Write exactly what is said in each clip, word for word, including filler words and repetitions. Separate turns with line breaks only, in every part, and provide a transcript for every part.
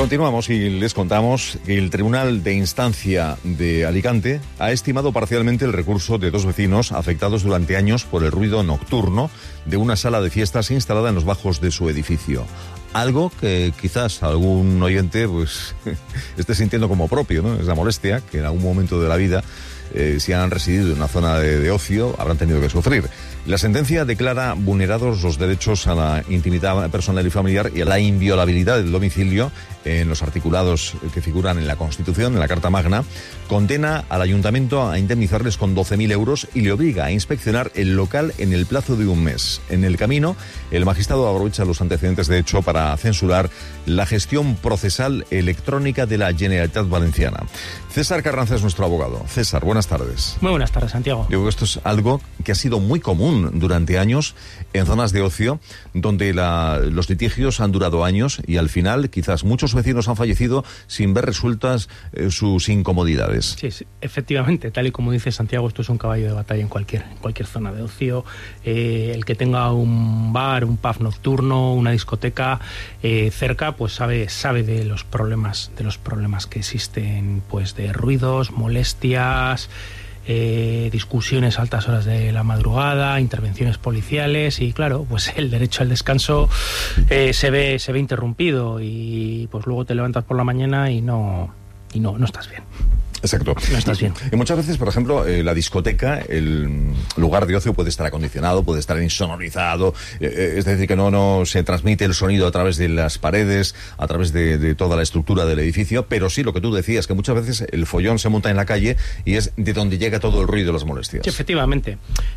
Continuamos y les contamos que el Tribunal de Instancia de Alicante ha estimado parcialmente el recurso de dos vecinos afectados durante años por el ruido nocturno de una sala de fiestas instalada en los bajos de su edificio. Algo que quizás algún oyente pues esté sintiendo como propio, ¿no? Esa molestia que en algún momento de la vida, eh, si han residido en una zona de, de ocio, habrán tenido que sufrir. La sentencia declara vulnerados los derechos a la intimidad personal y familiar y a la inviolabilidad del domicilio en los articulados que figuran en la Constitución, en la Carta Magna. Condena al ayuntamiento a indemnizarles con doce mil euros y le obliga a inspeccionar el local en el plazo de un mes. En el camino, el magistrado aprovecha los antecedentes de hecho para censurar la gestión procesal electrónica de la Generalitat Valenciana. César Carranza es nuestro abogado. César, buenas tardes.
Muy buenas tardes, Santiago.
Digo que esto es algo que ha sido muy común durante años en zonas de ocio, donde la, los litigios han durado años y al final quizás muchos vecinos han fallecido sin ver resueltas eh, sus incomodidades.
Sí, sí, efectivamente, tal y como dice Santiago, esto es un caballo de batalla en cualquier, en cualquier zona de ocio. Eh, el que tenga un bar, un pub nocturno, una discoteca eh, cerca, pues sabe, sabe de los problemas, de los problemas que existen, pues de ruidos, molestias, Eh, discusiones a altas horas de la madrugada, intervenciones policiales y claro, pues el derecho al descanso eh, se ve se ve interrumpido y pues luego te levantas por la mañana y no y no no estás bien.
Exacto.
No estás bien.
Y muchas veces, por ejemplo, eh, la discoteca, el lugar de ocio puede estar acondicionado, puede estar insonorizado, eh, es decir, que no, no se transmite el sonido a través de las paredes, a través de, de toda la estructura del edificio, pero sí lo que tú decías, que muchas veces el follón se monta en la calle y es de donde llega todo el ruido y las molestias.
Sí, efectivamente.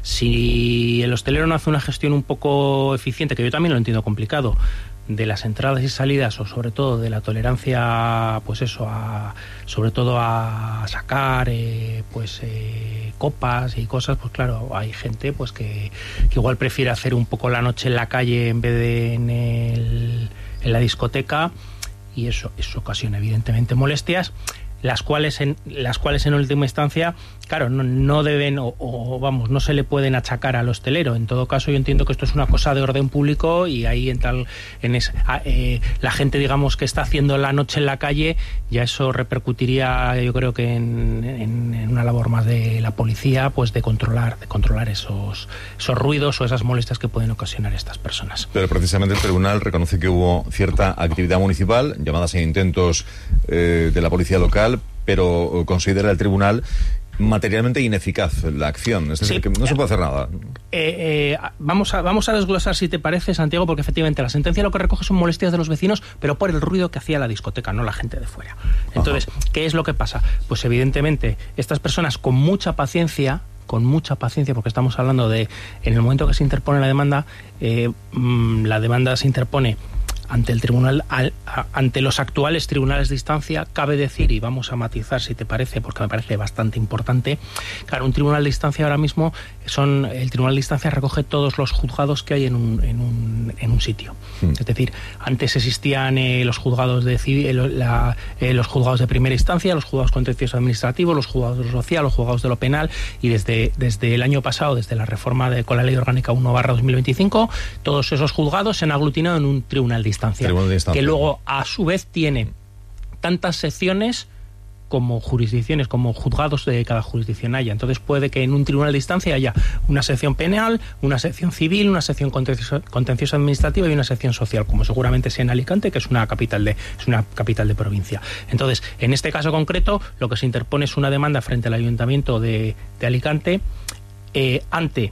Si el hostelero no hace una gestión un poco eficiente, que yo también lo entiendo complicado, de las entradas y salidas o sobre todo de la tolerancia, pues eso, a, sobre todo a sacar eh, pues eh, copas y cosas, pues claro, hay gente pues que, que igual prefiere hacer un poco la noche en la calle en vez de en, el, en la discoteca y eso, eso ocasiona evidentemente molestias, las cuales en las cuales en última instancia, claro, no, no deben o, o vamos, no se le pueden achacar al hostelero. En todo caso, yo entiendo que esto es una cosa de orden público y ahí en tal en esa, eh, la gente, digamos, que está haciendo la noche en la calle, ya eso repercutiría, yo creo que en, en, en una labor más de la policía, pues de controlar, de controlar esos esos ruidos o esas molestias que pueden ocasionar estas personas.
Pero precisamente el tribunal reconoce que hubo cierta actividad municipal, llamadas e intentos eh, de la policía local, pero considera el tribunal materialmente ineficaz la acción, es decir, sí, que no se puede hacer nada.
Eh, eh, vamos a vamos a desglosar, si te parece, Santiago, porque efectivamente la sentencia lo que recoge son molestias de los vecinos, pero por el ruido que hacía la discoteca, no la gente de fuera. Entonces, ajá, ¿qué es lo que pasa? Pues evidentemente estas personas con mucha paciencia con mucha paciencia, porque estamos hablando de, en el momento que se interpone la demanda, eh, mmm, la demanda se interpone ante el tribunal, al, a, ante los actuales tribunales de instancia. Cabe decir, y vamos a matizar si te parece, porque me parece bastante importante, claro, un tribunal de instancia ahora mismo son, el tribunal de instancia recoge todos los juzgados que hay en un, en un, en un sitio. Mm. Es decir, antes existían eh, los juzgados de eh, la, eh, los juzgados de primera instancia, los juzgados contenciosos administrativos, los juzgados de lo social, los juzgados de lo penal, y desde, desde el año pasado, desde la reforma de, con la Ley Orgánica uno barra dos mil veinticinco, todos esos juzgados se han aglutinado en un tribunal de instancia, de instancia, que luego a su vez tiene tantas secciones como jurisdicciones, como juzgados de cada jurisdicción haya. Entonces puede que en un tribunal de instancia haya una sección penal, una sección civil, una sección contenciosa, contenciosa administrativa y una sección social, como seguramente sea en Alicante, que es una capital de es una capital de provincia. Entonces, en este caso concreto, lo que se interpone es una demanda frente al Ayuntamiento de, de Alicante eh, ante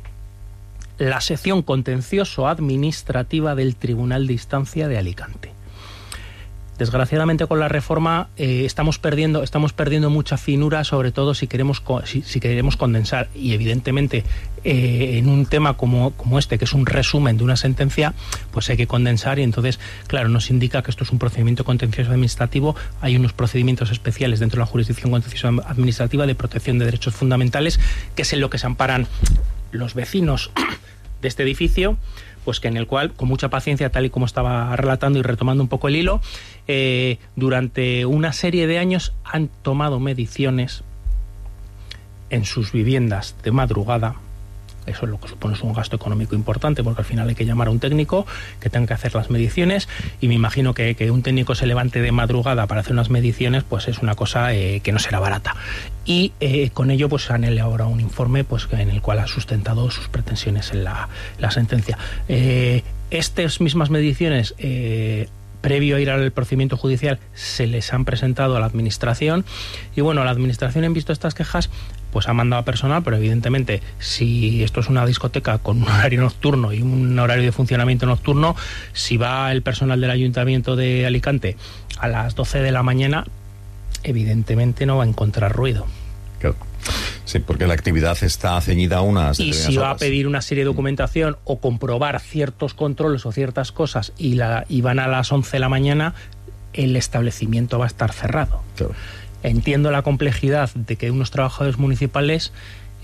la sección contencioso administrativa del Tribunal de Instancia de Alicante. Desgraciadamente, con la reforma eh, estamos perdiendo estamos perdiendo mucha finura, sobre todo si queremos si, si queremos condensar, y evidentemente eh, en un tema como, como este, que es un resumen de una sentencia, pues hay que condensar, y entonces, claro, nos indica que esto es un procedimiento contencioso administrativo. Hay unos procedimientos especiales dentro de la jurisdicción contenciosa administrativa de protección de derechos fundamentales, que es en lo que se amparan los vecinos de este edificio, pues que en el cual, con mucha paciencia, tal y como estaba relatando y retomando un poco el hilo, eh, durante una serie de años han tomado mediciones en sus viviendas de madrugada Eso es lo que supone es un gasto económico importante, porque al final hay que llamar a un técnico que tenga que hacer las mediciones, y me imagino que, que un técnico se levante de madrugada para hacer unas mediciones, pues es una cosa eh, que no será barata. Y eh, con ello pues han elaborado un informe pues en el cual ha sustentado sus pretensiones en la, la sentencia. Eh, estas mismas mediciones, eh, previo a ir al procedimiento judicial, se les han presentado a la administración, y bueno, la administración, en visto estas quejas, pues ha mandado a personal, pero evidentemente si esto es una discoteca con un horario nocturno y un horario de funcionamiento nocturno, si va el personal del Ayuntamiento de Alicante a las doce de la mañana, evidentemente no va a encontrar ruido.
Claro. Sí, porque la actividad está ceñida a unas
y si va
horas.
a pedir una serie de documentación o comprobar ciertos controles o ciertas cosas y, la, y van a las once de la mañana, el establecimiento va a estar cerrado.
Claro.
Entiendo la complejidad de que unos trabajadores municipales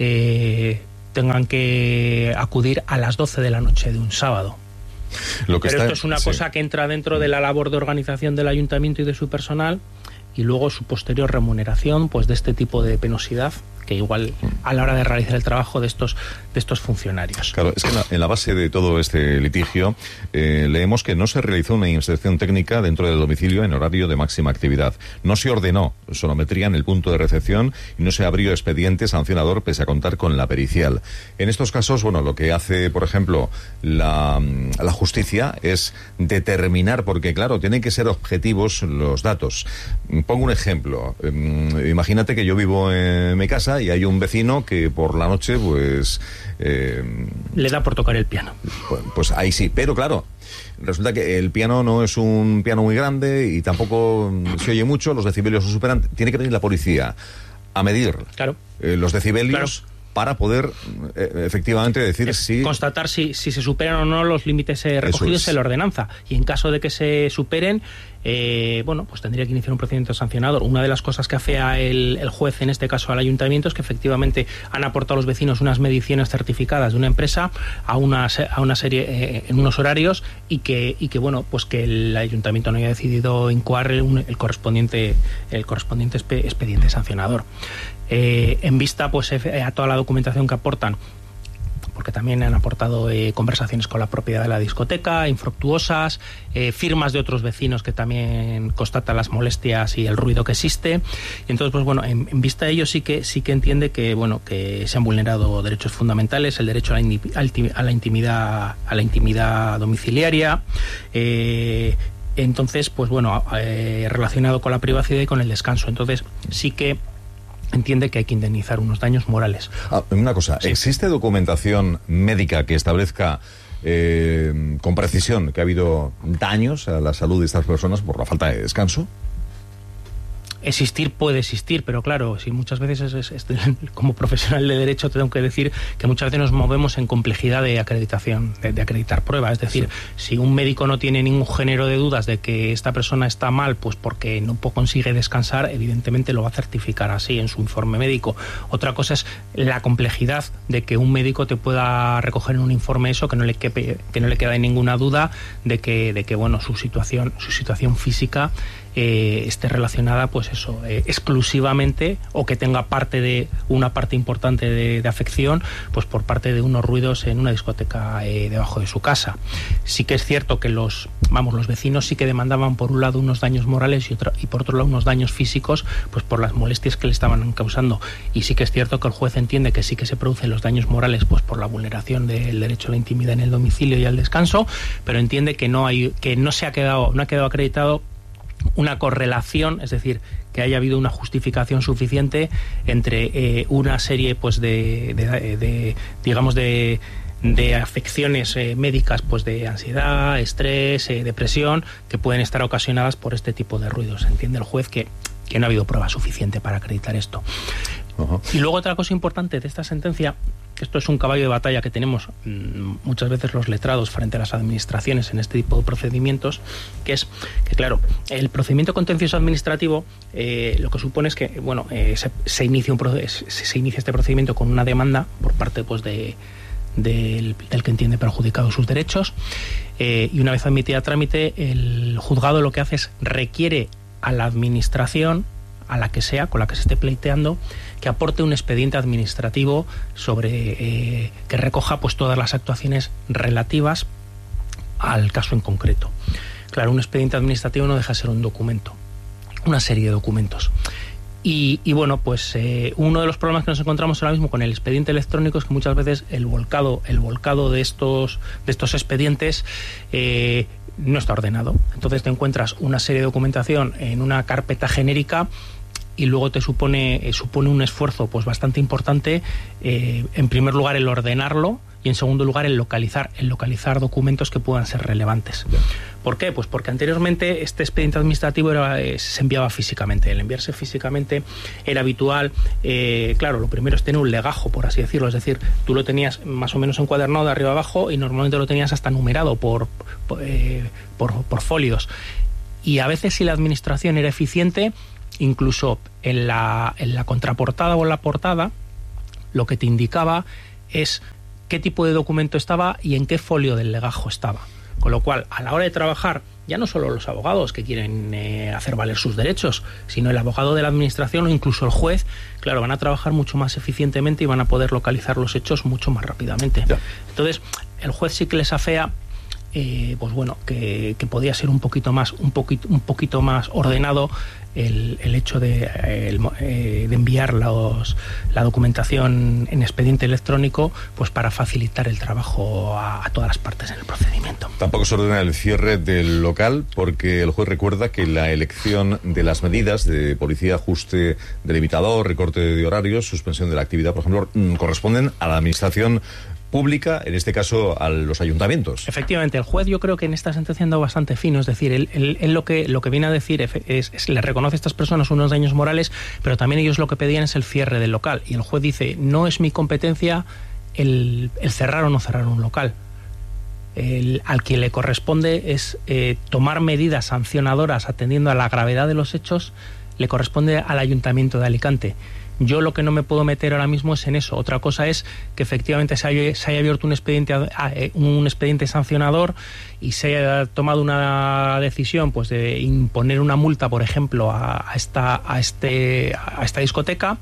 eh, tengan que acudir a las doce de la noche de un sábado.
Lo que
Pero
está,
esto es una
sí.
cosa que entra dentro de la labor de organización del ayuntamiento y de su personal, y luego su posterior remuneración pues de este tipo de penosidad que igual a la hora de realizar el trabajo de estos de estos funcionarios.
Claro, es que en la, en la base de todo este litigio eh, leemos que no se realizó una inspección técnica dentro del domicilio en horario de máxima actividad. No se ordenó sonometría en el punto de recepción y no se abrió expediente sancionador pese a contar con la pericial. En estos casos, bueno, lo que hace, por ejemplo, la, la justicia es determinar, porque claro, tienen que ser objetivos los datos. Pongo un ejemplo. Imagínate que yo vivo en mi casa y hay un vecino que por la noche pues eh,
le da por tocar el piano.
Pues, pues ahí sí, pero claro, resulta que el piano no es un piano muy grande y tampoco se oye mucho, los decibelios lo superan, tiene que venir la policía a medir
claro.
eh, los decibelios, claro, para poder eh, efectivamente decir
es
si...
Constatar si, si se superan o no los límites eh, recogidos es. en la ordenanza. Y en caso de que se superen, eh, bueno, pues tendría que iniciar un procedimiento sancionador. Una de las cosas que afea el, el juez, en este caso al ayuntamiento, es que efectivamente han aportado a los vecinos unas mediciones certificadas de una empresa a una, a una serie, eh, en unos horarios, y que, y que bueno, pues que el ayuntamiento no haya decidido incoar el, el correspondiente, el correspondiente expediente sancionador. Eh, en vista pues a toda la documentación que aportan, porque también han aportado eh, conversaciones con la propiedad de la discoteca, infructuosas, eh, firmas de otros vecinos que también constatan las molestias y el ruido que existe. Y entonces, pues bueno, en, en vista de ello sí que sí que entiende que bueno que se han vulnerado derechos fundamentales, el derecho a la, in, a la intimidad, a la intimidad domiciliaria. Eh, entonces, pues bueno, eh, relacionado con la privacidad y con el descanso. Entonces, sí que entiende que hay que indemnizar unos daños morales.
Ah, una cosa, sí. ¿Existe documentación médica que establezca eh, con precisión que ha habido daños a la salud de estas personas por la falta de descanso?
Existir puede existir, pero claro, si muchas veces es, es, es, como profesional de derecho tengo que decir que muchas veces nos movemos en complejidad de acreditación, de, de acreditar pruebas. Es decir, sí. si un médico no tiene ningún género de dudas de que esta persona está mal, pues porque no consigue descansar, evidentemente lo va a certificar así en su informe médico. Otra cosa es la complejidad de que un médico te pueda recoger en un informe eso, que no le quepe, que no le queda ninguna duda de que, de que bueno, su situación, su situación física Eh, esté relacionada pues eso eh, exclusivamente, o que tenga parte de una parte importante de, de afección pues por parte de unos ruidos en una discoteca eh, debajo de su casa. Sí que es cierto que los vamos los vecinos sí que demandaban por un lado unos daños morales y, otro, y por otro lado unos daños físicos pues por las molestias que le estaban causando, y sí que es cierto que el juez entiende que sí que se producen los daños morales pues por la vulneración del derecho a la intimidad en el domicilio y al descanso, pero entiende que no hay que no se ha quedado no ha quedado acreditado una correlación, es decir, que haya habido una justificación suficiente entre eh, una serie pues de, de, de digamos de de afecciones eh, médicas pues de ansiedad, estrés, eh, depresión, que pueden estar ocasionadas por este tipo de ruidos. Entiende el juez que, que no ha habido prueba suficiente para acreditar esto. Uh-huh. Y luego otra cosa importante de esta sentencia, esto es un caballo de batalla que tenemos mmm, muchas veces los letrados frente a las administraciones en este tipo de procedimientos, que es que, claro, el procedimiento contencioso administrativo eh, lo que supone es que, bueno, eh, se, se, inicia un proces- se, se inicia este procedimiento con una demanda por parte, pues, de, del, del que entiende perjudicados sus derechos, eh, y una vez admitida a trámite, el juzgado lo que hace es requiere a la administración a la que sea, con la que se esté pleiteando, que aporte un expediente administrativo sobre eh, que recoja pues todas las actuaciones relativas al caso en concreto. Claro, un expediente administrativo no deja de ser un documento, una serie de documentos. Y, y bueno, pues eh, uno de los problemas que nos encontramos ahora mismo con el expediente electrónico es que muchas veces el volcado, el volcado de estos, de estos expedientes eh, no está ordenado. Entonces te encuentras una serie de documentación en una carpeta genérica y luego te supone, eh, supone un esfuerzo pues bastante importante, eh, en primer lugar el ordenarlo y en segundo lugar el localizar, el localizar documentos que puedan ser relevantes. ¿Por qué? Pues porque anteriormente este expediente administrativo era, eh, se enviaba físicamente. El enviarse físicamente era habitual. Eh, claro, lo primero es tener un legajo, por así decirlo. Es decir, tú lo tenías más o menos encuadernado de arriba abajo y normalmente lo tenías hasta numerado por, por, eh, por, por folios. Y a veces, si la administración era eficiente, incluso en la, en la contraportada o en la portada, lo que te indicaba es qué tipo de documento estaba y en qué folio del legajo estaba. Con lo cual, a la hora de trabajar, ya no solo los abogados que quieren eh, hacer valer sus derechos, sino el abogado de la administración o incluso el juez, claro, van a trabajar mucho más eficientemente y van a poder localizar los hechos mucho más rápidamente. Ya. Entonces, el juez sí que les afea, eh, pues bueno, que, que podía ser un poquito más, un poquito, un poquito más ordenado el, el hecho de, el, eh, de enviar los, la documentación en expediente electrónico, pues para facilitar el trabajo a, a todas las partes en el procedimiento.
Tampoco se ordena el cierre del local porque el juez recuerda que la elección de las medidas de policía, ajuste delimitador, recorte de horarios, suspensión de la actividad, por ejemplo, corresponden a la administración pública, en este caso a los ayuntamientos.
Efectivamente, el juez yo creo que en esta sentencia anda bastante fino, es decir, él, él, él lo que lo que viene a decir es, es, es le reconoce a estas personas unos daños morales, pero también ellos lo que pedían es el cierre del local, y el juez dice, no es mi competencia el, el cerrar o no cerrar un local. El, al que le corresponde es eh, tomar medidas sancionadoras atendiendo a la gravedad de los hechos, le corresponde al Ayuntamiento de Alicante. Yo lo que no me puedo meter ahora mismo es en eso. Otra cosa es que efectivamente se haya, se haya abierto un expediente, un expediente sancionador y se haya tomado una decisión pues de imponer una multa, por ejemplo, a, a, esta, a, este, a esta discoteca.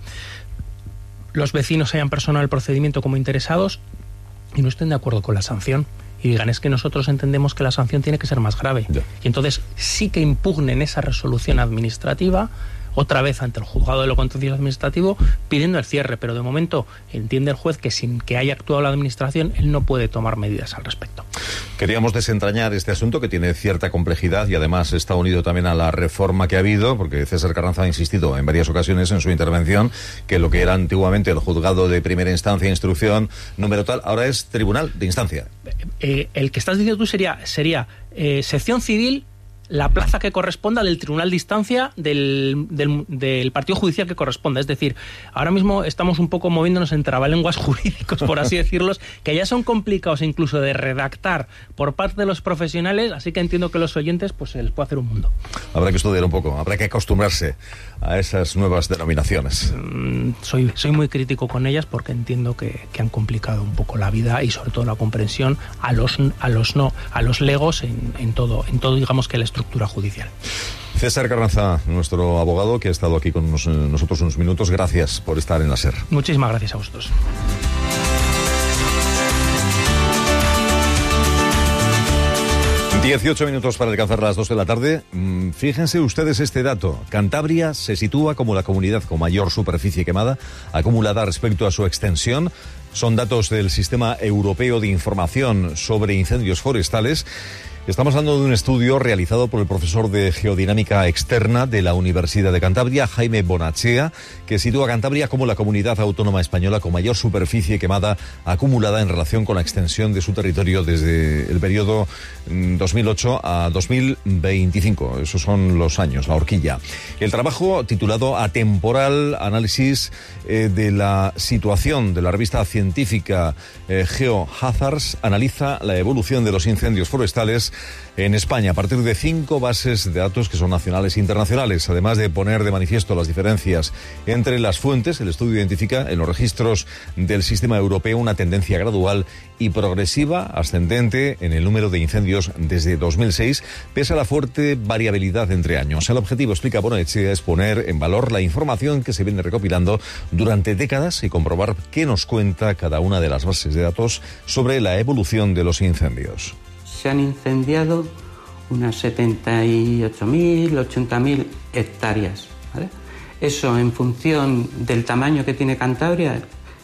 Los vecinos hayan personado el procedimiento como interesados y no estén de acuerdo con la sanción. Y digan, es que nosotros entendemos que la sanción tiene que ser más grave. Ya. Y entonces sí que impugnen esa resolución administrativa otra vez ante el juzgado de lo contencioso administrativo pidiendo el cierre, pero de momento entiende el juez que sin que haya actuado la administración él no puede tomar medidas al respecto.
Queríamos desentrañar este asunto que tiene cierta complejidad y además está unido también a la reforma que ha habido, porque César Carranza ha insistido en varias ocasiones en su intervención que lo que era antiguamente el juzgado de primera instancia, instrucción, número tal, ahora es tribunal de instancia.
Eh, el que estás diciendo tú sería, sería eh, sección civil, la plaza que corresponda del tribunal de instancia del, del, del partido judicial que corresponda. Es decir, ahora mismo estamos un poco moviéndonos en trabalenguas jurídicos, por así decirlos, que ya son complicados incluso de redactar por parte de los profesionales, así que entiendo que los oyentes pues se les puede hacer un mundo.
Habrá que estudiar un poco, habrá que acostumbrarse a esas nuevas denominaciones.
Mm, soy, soy muy crítico con ellas porque entiendo que, que han complicado un poco la vida y sobre todo la comprensión a los, a los no, a los legos en, en todo, en todo digamos que la estructura judicial.
César Carranza, nuestro abogado, que ha estado aquí con nos, nosotros unos minutos, gracias por estar en la SER.
Muchísimas gracias a vosotros.
dieciocho minutos para alcanzar las dos de la tarde. Fíjense ustedes este dato. Cantabria se sitúa como la comunidad con mayor superficie quemada acumulada respecto a su extensión. Son datos del Sistema Europeo de Información sobre Incendios Forestales. Estamos hablando de un estudio realizado por el profesor de Geodinámica Externa de la Universidad de Cantabria, Jaime Bonachea, que sitúa a Cantabria como la comunidad autónoma española con mayor superficie quemada acumulada en relación con la extensión de su territorio desde el periodo dos mil ocho a dos mil veinticinco. Esos son los años, la horquilla. El trabajo, titulado Atemporal, análisis eh, de la situación de la revista científica eh, GeoHazards, analiza la evolución de los incendios forestales en España a partir de cinco bases de datos que son nacionales e internacionales. Además de poner de manifiesto las diferencias entre las fuentes, el estudio identifica en los registros del sistema europeo una tendencia gradual y progresiva ascendente en el número de incendios desde dos mil seis, pese a la fuerte variabilidad entre años. El objetivo, explica Bonaetxea, es poner en valor la información que se viene recopilando durante décadas y comprobar qué nos cuenta cada una de las bases de datos sobre la evolución de los incendios.
Se han incendiado unas setenta y ocho mil, ochenta mil hectáreas, ¿vale? Eso, en función del tamaño que tiene Cantabria,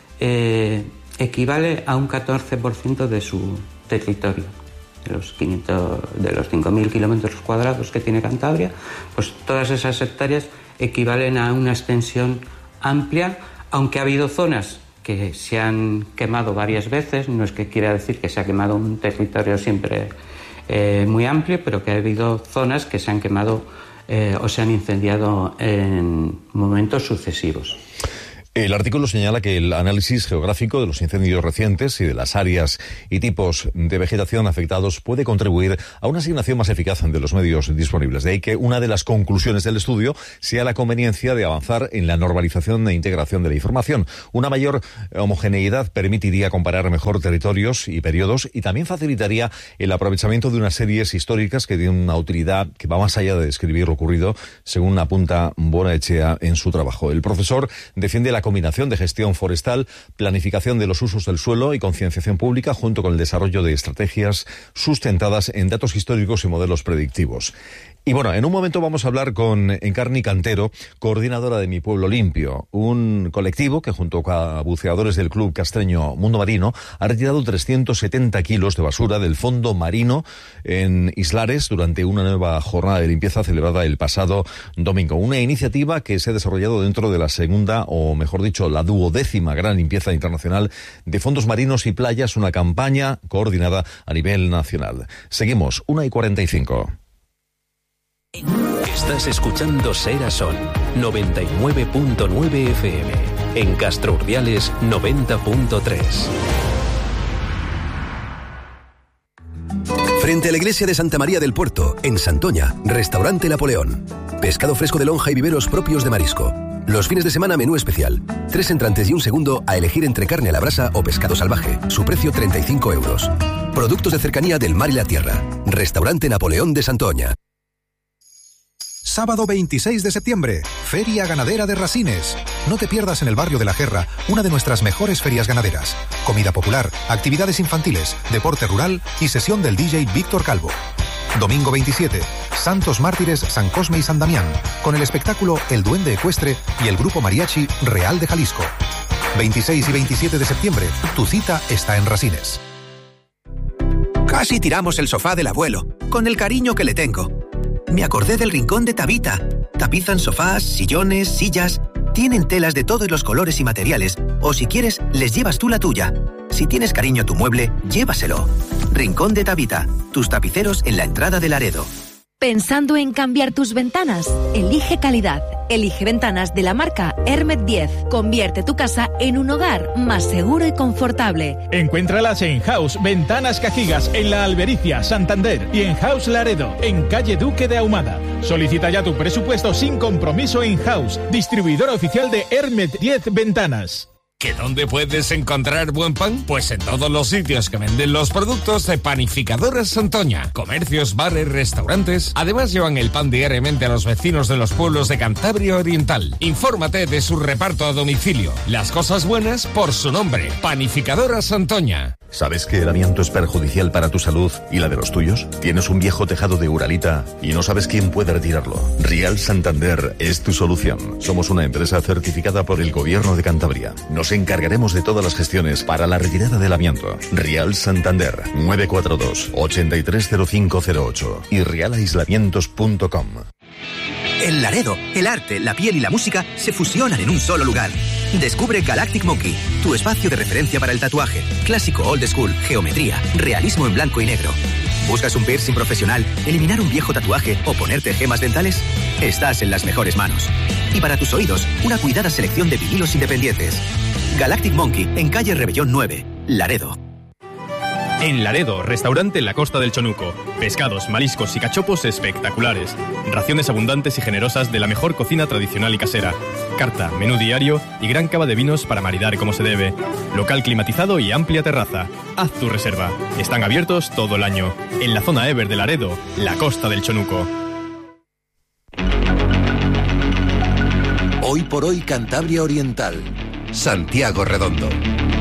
eh, equivale a un catorce por ciento de su territorio. De los, quinientos, de los cinco mil kilómetros cuadrados que tiene Cantabria, pues todas esas hectáreas equivalen a una extensión amplia, aunque ha habido zonas que se han quemado varias veces. No es que quiera decir que se ha quemado un territorio siempre eh, muy amplio, pero que ha habido zonas que se han quemado eh, o se han incendiado en momentos sucesivos.
El artículo señala que el análisis geográfico de los incendios recientes y de las áreas y tipos de vegetación afectados puede contribuir a una asignación más eficaz de los medios disponibles. De ahí que una de las conclusiones del estudio sea la conveniencia de avanzar en la normalización e integración de la información. Una mayor homogeneidad permitiría comparar mejor territorios y periodos y también facilitaría el aprovechamiento de unas series históricas que tienen una utilidad que va más allá de describir lo ocurrido, según apunta Bonaetxea en su trabajo. El profesor defiende la combinación de gestión forestal, planificación de los usos del suelo y concienciación pública junto con el desarrollo de estrategias sustentadas en datos históricos y modelos predictivos. Y bueno, en un momento vamos a hablar con Encarni Cantero, coordinadora de Mi Pueblo Limpio, un colectivo que junto a buceadores del Club Castreño Mundo Marino ha retirado trescientos setenta kilos de basura del fondo marino en Islares durante una nueva jornada de limpieza celebrada el pasado domingo. Una iniciativa que se ha desarrollado dentro de la segunda, o mejor dicho, la duodécima gran limpieza internacional de fondos marinos y playas, una campaña coordinada a nivel nacional. Seguimos, una y cuarenta y cinco.
Estás escuchando Ser a Son, noventa y nueve punto nueve F M. En Castro Urdiales, noventa punto tres.
Frente a la iglesia de Santa María del Puerto, en Santoña, Restaurante Napoleón. Pescado fresco de lonja y viveros propios de marisco. Los fines de semana, menú especial. Tres entrantes y un segundo a elegir entre carne a la brasa o pescado salvaje. Su precio treinta y cinco euros. Productos de cercanía del mar y la tierra. Restaurante Napoleón de Santoña.
Sábado veintiséis de septiembre, Feria Ganadera de Rasines. No te pierdas en el barrio de La Guerra una de nuestras mejores ferias ganaderas. Comida popular, actividades infantiles, deporte rural y sesión del D J Víctor Calvo. Domingo veintisiete, Santos Mártires San Cosme y San Damián, con el espectáculo El Duende Ecuestre y el grupo mariachi Real de Jalisco. veintiséis y veintisiete de septiembre, tu cita está en Rasines.
Casi tiramos el sofá del abuelo, con el cariño que le tengo. Me acordé del rincón de Tabita. Tapizan sofás, sillones, sillas. Tienen telas de todos los colores y materiales. O si quieres, les llevas tú la tuya. Si tienes cariño a tu mueble, llévaselo. Rincón de Tabita. Tus tapiceros en la entrada de Laredo.
¿Pensando en cambiar tus ventanas? Elige calidad. Elige ventanas de la marca Hermet diez. Convierte tu casa en un hogar más seguro y confortable.
Encuéntralas en House Ventanas Cajigas, en La Albericia, Santander, y en House Laredo, en calle Duque de Ahumada. Solicita ya tu presupuesto sin compromiso en House, distribuidor oficial de Hermet diez Ventanas.
¿Que dónde puedes encontrar buen pan? Pues en todos los sitios que venden los productos de Panificadoras Santoña. Comercios, bares, restaurantes. Además llevan el pan diariamente a los vecinos de los pueblos de Cantabria Oriental. Infórmate de su reparto a domicilio. Las cosas buenas por su nombre. Panificadoras Santoña.
¿Sabes que el amianto es perjudicial para tu salud y la de los tuyos? ¿Tienes un viejo tejado de Uralita y no sabes quién puede retirarlo? Rial Santander es tu solución. Somos una empresa certificada por el Gobierno de Cantabria. Nos encargaremos de todas las gestiones para la retirada del amianto. Rial Santander, nueve cuatro dos, ocho tres cero cinco cero ocho y rial aislamientos punto com.
En Laredo, el arte, la piel y la música se fusionan en un solo lugar. Descubre Galactic Monkey, tu espacio de referencia para el tatuaje. Clásico, old school, geometría, realismo en blanco y negro. ¿Buscas un piercing profesional, eliminar un viejo tatuaje o ponerte gemas dentales? Estás en las mejores manos. Y para tus oídos, una cuidada selección de vinilos independientes. Galactic Monkey, en calle Rebellón nueve, Laredo.
En Laredo, restaurante en la Costa del Chonuco. Pescados, mariscos y cachopos espectaculares. Raciones abundantes y generosas de la mejor cocina tradicional y casera. Carta, menú diario y gran cava de vinos para maridar como se debe. Local climatizado y amplia terraza. Haz tu reserva. Están abiertos todo el año. En la zona Ever de Laredo, la Costa del Chonuco.
Hoy por hoy Cantabria Oriental. Santiago Redondo.